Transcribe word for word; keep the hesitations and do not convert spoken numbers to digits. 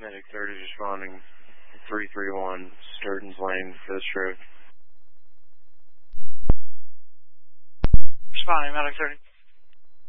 Medic thirty responding three three one, Sturgeon's Lane, Fifth Road. Responding, Medic thirty.